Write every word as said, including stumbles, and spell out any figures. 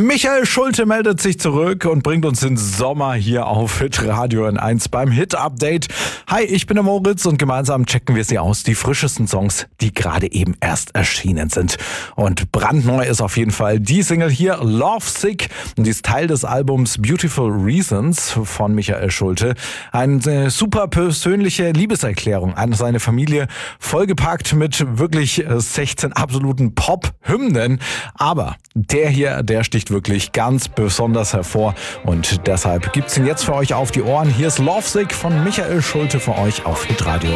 Michael Schulte meldet sich zurück und bringt uns den Sommer hier auf Hitradio N eins beim Hit-Update. Hi, ich bin der Moritz und gemeinsam checken wir sie aus, die frischesten Songs, die gerade eben erst erschienen sind. Und brandneu ist auf jeden Fall die Single hier, Love Sick. Und die ist Teil des Albums Beautiful Reasons von Michael Schulte. Eine super persönliche Liebeserklärung an seine Familie, vollgepackt mit wirklich sechzehn absoluten Pop-Hymnen. Aber der hier, der sticht wirklich ganz besonders hervor und deshalb gibt's ihn jetzt für euch auf die Ohren. Hier ist Love Sick von Michael Schulte für euch auf Hitradio